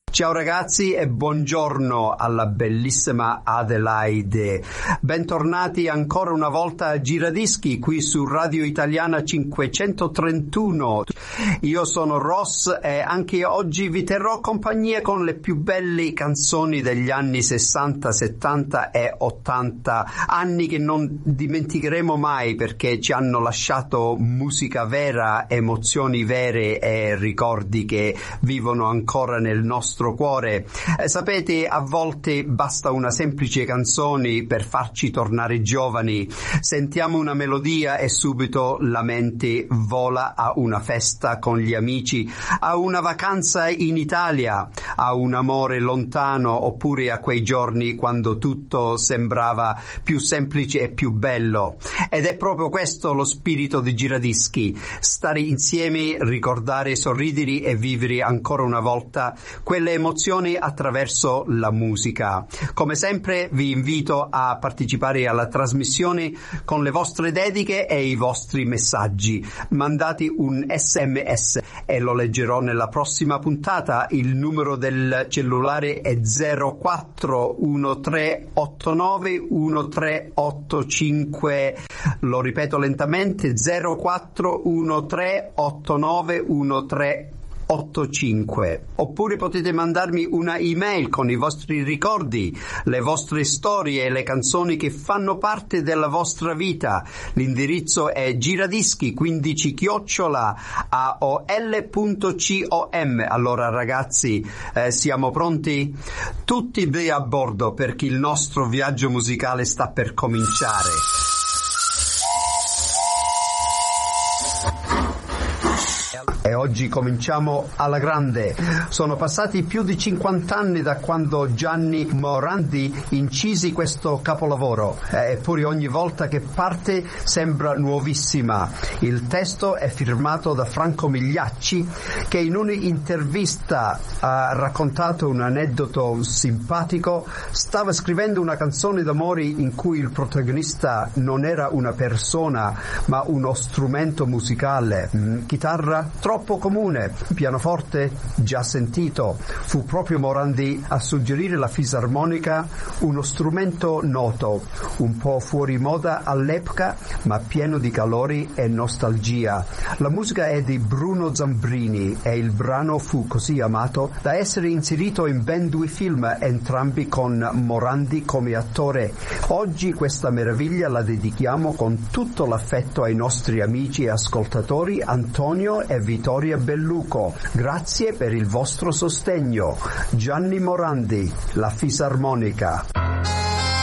Ciao ragazzi e buongiorno alla bellissima Adelaide. Bentornati ancora una volta a Giradischi qui su Radio Italiana 531. Io sono Ross e anche oggi vi terrò compagnia con le più belle canzoni degli anni 60, 70 e 80, anni che non dimenticheremo mai perché ci hanno lasciato musica vera, emozioni vere e ricordi che vivono ancora nel nostro cuore. Sapete, a volte basta una semplice canzone per farci tornare giovani. Sentiamo una melodia e subito la mente vola a una festa con gli amici, a una vacanza in Italia, a un amore lontano oppure a quei giorni quando tutto sembrava più semplice e più bello. Ed è proprio questo lo spirito di Giradischi: stare insieme, ricordare, sorridere e vivere ancora una volta quelle emozioni attraverso la musica. Come sempre vi invito a partecipare alla trasmissione con le vostre dediche e i vostri messaggi. Mandate un SMS e lo leggerò nella prossima puntata. Il numero del cellulare è 0413891385. Lo ripeto lentamente: 0413891385. Oppure potete mandarmi una email con i vostri ricordi, le vostre storie e le canzoni che fanno parte della vostra vita. L'indirizzo è giradischi15@aol.com. Allora ragazzi, siamo pronti? Tutti bene a bordo perché il nostro viaggio musicale sta per cominciare. E oggi cominciamo alla grande. Sono passati più di 50 anni da quando Gianni Morandi incisi questo capolavoro, eppure ogni volta che parte sembra nuovissima. Il testo è firmato da Franco Migliacci, che in un'intervista ha raccontato un aneddoto simpatico. Stava scrivendo una canzone d'amore in cui il protagonista non era una persona ma uno strumento musicale. Chitarra troppo comune, pianoforte già sentito. Fu proprio Morandi a suggerire la fisarmonica, uno strumento noto, un po' fuori moda all'epoca, ma pieno di calori e nostalgia. La musica è di Bruno Zambrini e il brano fu così amato da essere inserito in ben 2 film, entrambi con Morandi come attore. Oggi questa meraviglia la dedichiamo con tutto l'affetto ai nostri amici e ascoltatori Antonio e Vittoria Belluco. Grazie per il vostro sostegno. Gianni Morandi, la fisarmonica.